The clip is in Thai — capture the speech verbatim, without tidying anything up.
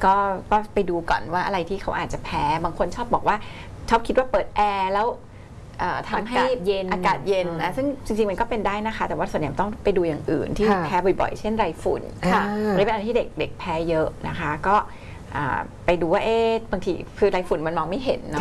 ก็ก็ไปดูก่อนว่าอะไรที่เขาอาจจะแพ้บางคนชอบบอกว่าชอบคิดว่าเปิดแอร์แล้วทำให้เย็นอากาศเย็นนะซึ่งจริงๆมันก็เป็นได้นะคะแต่ว่าส่วนใหญ่ต้องไปดูอย่างอื่นที่แพ้บ่อยๆเช่นไรฝุ่นค่ะหรือเป็นอะไรที่เด็กๆแพ้เยอะนะคะก็ไปดูว่าเอ๊ะบางทีคือไรฝุ่นมันมองไม่เห็น